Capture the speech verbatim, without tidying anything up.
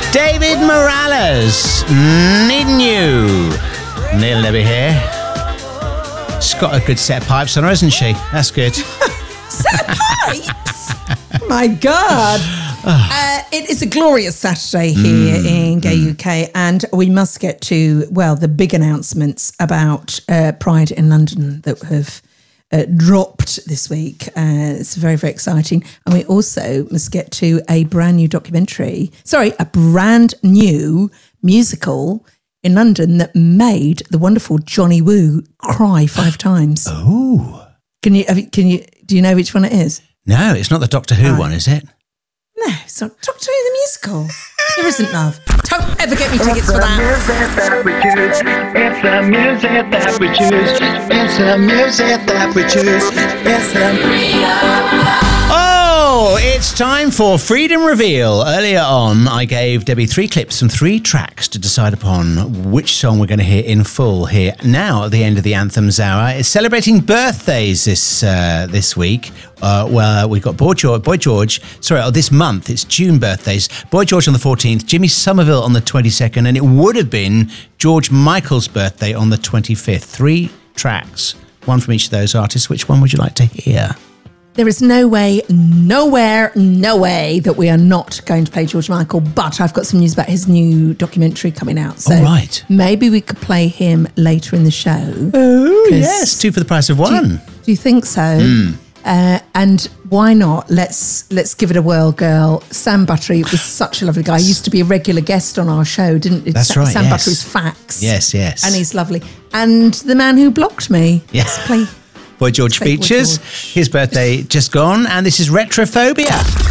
David Morales, Needing You. Neil Nebby here. She's got a good set of pipes on her, hasn't she? That's good. Set of pipes? My God. Uh, it is a glorious Saturday here mm, in Gay mm. U K, and we must get to, well, the big announcements about uh, Pride in London that have uh, dropped this week. Uh, it's very, very exciting. And we also must get to a brand new documentary, sorry, a brand new musical in London that made the wonderful Johnny Woo cry five times. Oh. Can you, have you, can you, do you know which one it is? No, it's not the Doctor Who right. one, is it? No, it's not Doctor Who the musical. There isn't, love. Don't ever get me tickets for that. It's the music that we choose. It's the music that we choose. It's the Oh, it's time for Freedom Reveal. Earlier on, I gave Debbie three clips from three tracks to decide upon which song we're going to hear in full here. Now, at the end of the Anthems Hour, it's celebrating birthdays this uh, this week. Uh, well, we've got Boy George, Boy George, sorry, oh, this month, it's June birthdays. Boy George on the fourteenth, Jimmy Somerville on the twenty-second, and it would have been George Michael's birthday on the twenty-fifth. Three tracks, one from each of those artists. Which one would you like to hear? There is no way, nowhere, no way that we are not going to play George Michael, but I've got some news about his new documentary coming out. So oh, right. maybe we could play him later in the show. Oh, yes, two for the price of one. Do you, do you think so? Mm. Uh, and why not? Let's let's give it a whirl, girl. Sam Buttery was such a lovely guy. He used to be a regular guest on our show, didn't he? That's Sa- right, Sam yes. Buttery's Facts. Yes, yes. And he's lovely. And the man who blocked me. Yes. Let's play... Boy George features. Boy George. His birthday just gone, and this is Retrophobia.